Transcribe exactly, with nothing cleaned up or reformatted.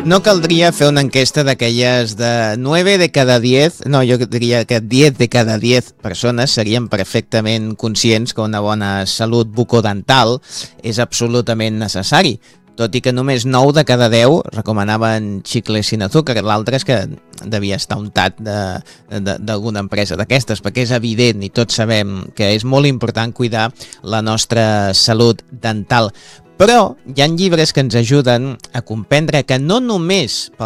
No caldria fer una enquesta d'aquelles de nueve de cada diez, no, jo diria que diez de cada diez persones serien perfectament conscients que una bona salut bucodental és absolutament necessari, tot i que només nou de cada deu recomanaven xicles sin azúcar. L'altre és que devia estar untat d'alguna empresa d'aquestes, perquè és evident i tots sabem que és molt important cuidar la nostra salut dental. Però hi ha llibres que ens ajuden a comprendre que no només